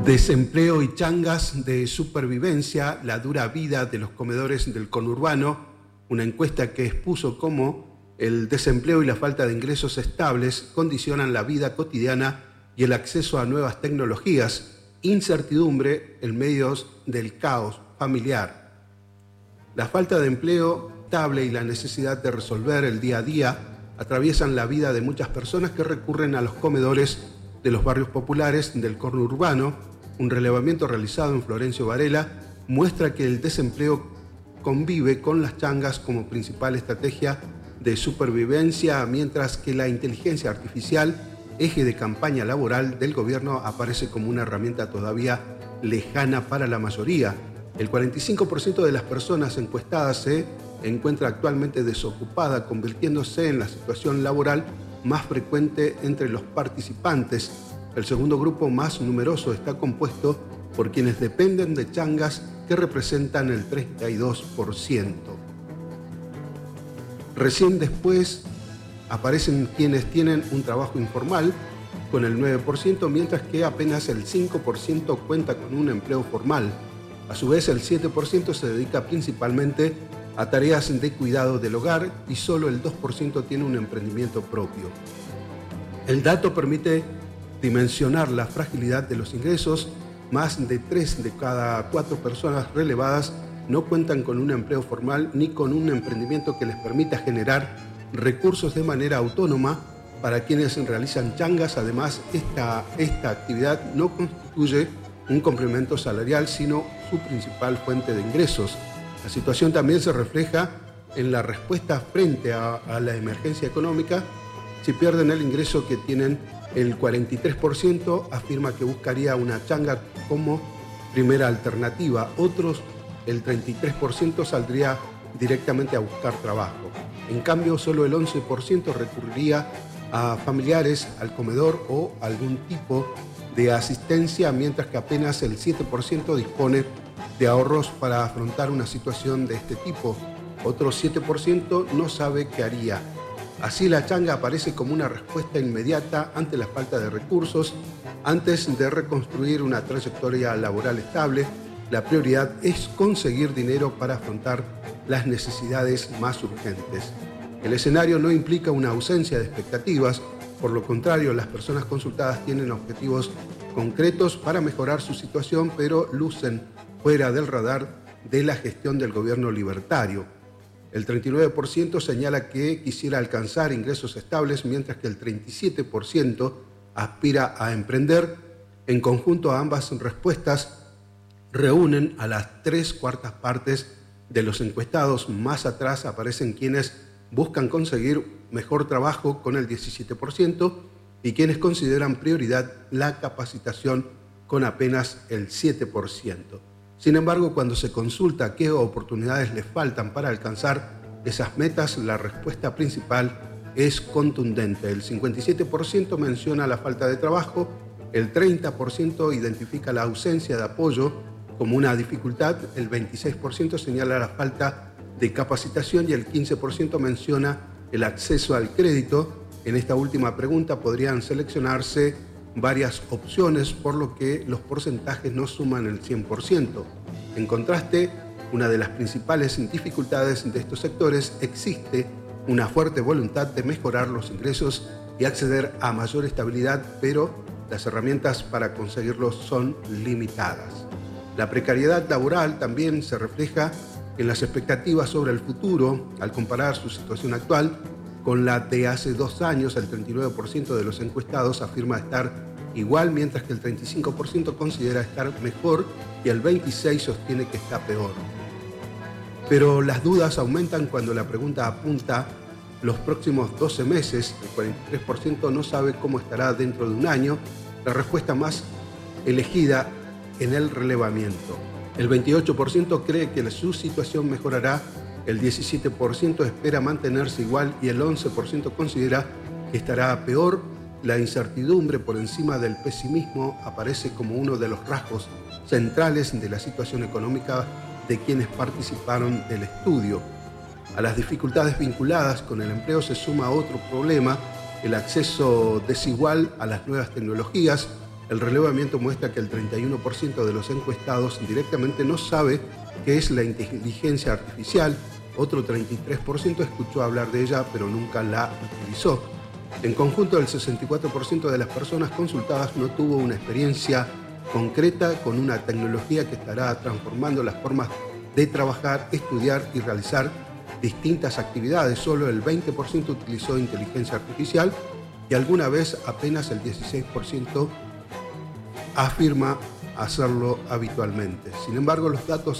Desempleo y changas de supervivencia, la dura vida de los comedores del conurbano, una encuesta que expuso cómo el desempleo y la falta de ingresos estables condicionan la vida cotidiana y el acceso a nuevas tecnologías, incertidumbre en medio del caos familiar. La falta de empleo estable y la necesidad de resolver el día a día atraviesan la vida de muchas personas que recurren a los comedores de los barrios populares del conurbano. Un relevamiento realizado en Florencio Varela muestra que el desempleo convive con las changas como principal estrategia de supervivencia, mientras que la inteligencia artificial, eje de campaña laboral del gobierno, aparece como una herramienta todavía lejana para la mayoría. El 45% de las personas encuestadas se encuentra actualmente desocupada, convirtiéndose en la situación laboral más frecuente entre los participantes. El segundo grupo más numeroso está compuesto por quienes dependen de changas, que representan el 32%. Recién después aparecen quienes tienen un trabajo informal, con el 9%, mientras que apenas el 5% cuenta con un empleo formal. A su vez, el 7% se dedica principalmente a tareas de cuidado del hogar y solo el 2% tiene un emprendimiento propio. El dato permite dimensionar la fragilidad de los ingresos. Más de 3 de cada 4 personas relevadas no cuentan con un empleo formal ni con un emprendimiento que les permita generar recursos de manera autónoma. Para quienes realizan changas, además, esta actividad no constituye un complemento salarial, sino su principal fuente de ingresos. La situación también se refleja en la respuesta frente a la emergencia económica. Si pierden el ingreso que tienen, el 43% afirma que buscaría una changa como primera alternativa. Otros, el 33%, saldría directamente a buscar trabajo. En cambio, solo el 11% recurriría a familiares, al comedor o algún tipo de asistencia, mientras que apenas el 7% dispone de ahorros para afrontar una situación de este tipo. Otro 7% no sabe qué haría. Así, la changa aparece como una respuesta inmediata ante la falta de recursos. Antes de reconstruir una trayectoria laboral estable, la prioridad es conseguir dinero para afrontar las necesidades más urgentes. El escenario no implica una ausencia de expectativas. Por lo contrario, las personas consultadas tienen objetivos concretos para mejorar su situación, pero lucen fuera del radar de la gestión del gobierno libertario. El 39% señala que quisiera alcanzar ingresos estables, mientras que el 37% aspira a emprender. En conjunto, ambas respuestas reúnen a las 3/4 partes de los encuestados. Más atrás aparecen quienes buscan conseguir mejor trabajo, con el 17%, y quienes consideran prioridad la capacitación, con apenas el 7%. Sin embargo, cuando se consulta qué oportunidades les faltan para alcanzar esas metas, la respuesta principal es contundente. El 57% menciona la falta de trabajo, el 30% identifica la ausencia de apoyo como una dificultad, el 26% señala la falta de capacitación y el 15% menciona el acceso al crédito. En esta última pregunta podrían seleccionarse varias opciones, por lo que los porcentajes no suman el 100%. En contraste, una de las principales dificultades de estos sectores: existe una fuerte voluntad de mejorar los ingresos y acceder a mayor estabilidad, pero las herramientas para conseguirlo son limitadas. La precariedad laboral también se refleja en las expectativas sobre el futuro. Al comparar su situación actual con la de hace 2 años, el 39% de los encuestados afirma estar igual, mientras que el 35% considera estar mejor y el 26% sostiene que está peor. Pero las dudas aumentan cuando la pregunta apunta los próximos 12 meses. El 43% no sabe cómo estará dentro de un año, la respuesta más elegida en el relevamiento. El 28% cree que su situación mejorará, el 17% espera mantenerse igual y el 11% considera que estará peor. La incertidumbre, por encima del pesimismo, aparece como uno de los rasgos centrales de la situación económica de quienes participaron del estudio. A las dificultades vinculadas con el empleo se suma otro problema: el acceso desigual a las nuevas tecnologías. El relevamiento muestra que el 31% de los encuestados directamente no sabe qué es la inteligencia artificial, otro 33% escuchó hablar de ella pero nunca la utilizó. En conjunto, el 64% de las personas consultadas no tuvo una experiencia concreta con una tecnología que estará transformando las formas de trabajar, estudiar y realizar distintas actividades. Solo el 20% utilizó inteligencia artificial y alguna vez apenas el 16% afirma hacerlo habitualmente. Sin embargo, los datos